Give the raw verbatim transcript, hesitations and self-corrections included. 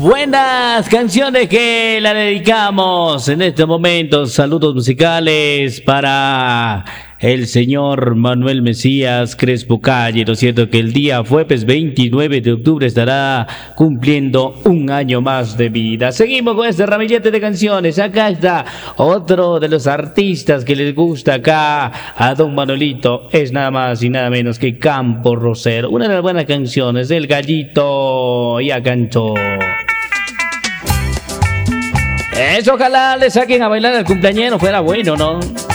Buenas canciones que la dedicamos en este momento. Saludos musicales para el señor Manuel Mesías Crespo Calle. Lo cierto que el día jueves veintinueve de octubre estará cumpliendo un año más de vida. Seguimos con este ramillete de canciones. Acá está otro de los artistas que les gusta acá a don Manolito. Es nada más y nada menos que Campo Rosero. Una de las buenas canciones, El Gallito ya cantó. Eso, ojalá le saquen a bailar al cumpleañero, fuera bueno, ¿no?